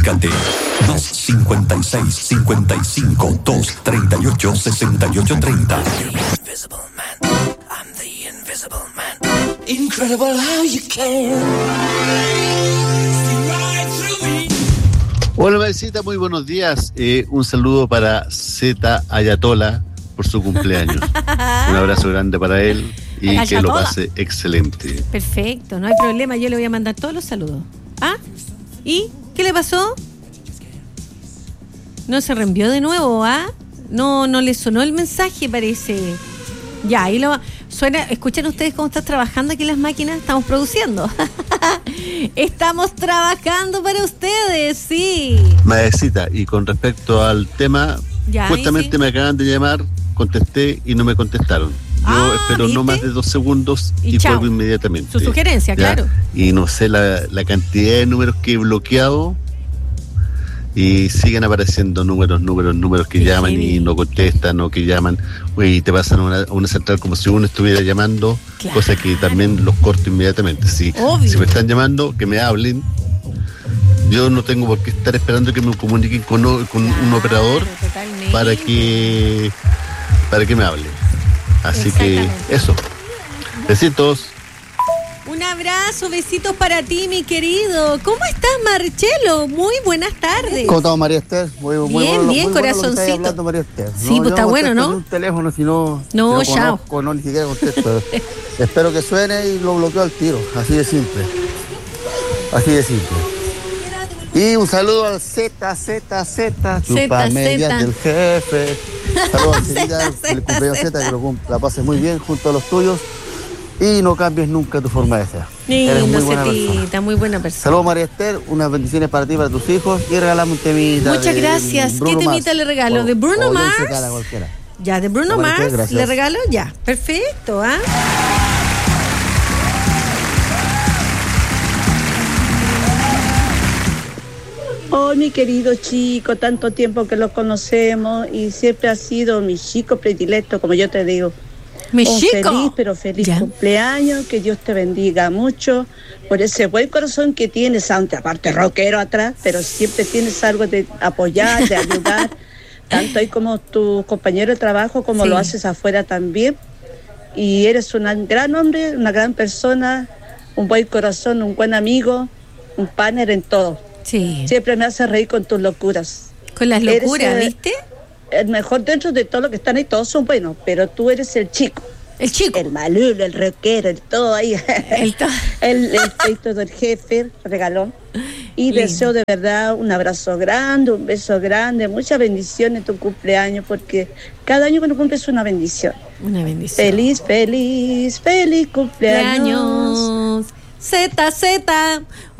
Comunícate 256-55-238-6830. I'm the Invisible Man. Incredible how you can see right through me. Hola, Maecita, muy buenos días. Un saludo para Z Ayatola por su cumpleaños. Un abrazo grande para él y Ayatola, que lo pase excelente. Perfecto, no hay problema, yo le voy a mandar todos los saludos. ¿Ah? ¿Y qué le pasó? ¿No se reenvió de nuevo, ah? No le sonó el mensaje, parece. Ya, ahí lo suena. ¿Escuchan ustedes cómo están trabajando aquí las máquinas? Estamos produciendo. Estamos trabajando para ustedes, sí. Maecita, y con respecto al tema, ya, justamente sí, me acaban de llamar, contesté y no me contestaron. Yo espero, ¿viste?, no más de 2 segundos y cuelgo inmediatamente. Su sugerencia, ¿ya? Claro. Y no sé la cantidad de números que he bloqueado y siguen apareciendo números que llaman y no contestan, o que llaman y te pasan a una central como si uno estuviera llamando, claro, cosa que también los corto inmediatamente. Si me están llamando, que me hablen. Yo no tengo por qué estar esperando que me comuniquen con un operador para que me hable. Así que eso. Besitos. Un abrazo, besitos para ti, mi querido. ¿Cómo estás, Marcelo? Muy buenas tardes. ¿Cómo estás, María Esther? Bien, corazoncito. Hablando, María Esther. Sí, pues está bueno, ¿no? Un teléfono, si no chao. No, ni siquiera contesto. Espero que suene y lo bloqueo al tiro. Así de simple. Y un saludo al Z, chupa medias del jefe. Saludos al Sevilla, el cumpleaños Z, que la pases muy bien junto a los tuyos. Y no cambies nunca tu forma de ser. Eres muy buena persona. Saludos, María Esther, unas bendiciones para ti y para tus hijos. Y regalame un temita. Muchas gracias. ¿Qué temita le regalo? ¿De Bruno Mars? Ya, de Bruno Mars le regalo, ya. Perfecto, ¿ah? Oh, mi querido chico, tanto tiempo que lo conocemos y siempre ha sido mi chico predilecto, como yo te digo. Feliz, pero feliz cumpleaños, que Dios te bendiga mucho por ese buen corazón que tienes, aunque aparte rockero atrás, pero siempre tienes algo de apoyar, de ayudar, tanto ahí como tu compañero de trabajo, como lo haces afuera también. Y eres un gran hombre, una gran persona, un buen corazón, un buen amigo, un partner en todo. Sí. Siempre me hace reír con tus locuras. Con las locuras, ¿viste? El mejor dentro de todos los que están ahí, todos son buenos, pero tú eres el chico. El chico. El malulo, el rockero, el todo ahí. El peito del jefe, regalón. Y lindo. Deseo de verdad un abrazo grande, un beso grande, muchas bendiciones en tu cumpleaños, porque cada año que no cumples una bendición. Una bendición. Feliz cumpleaños. Z.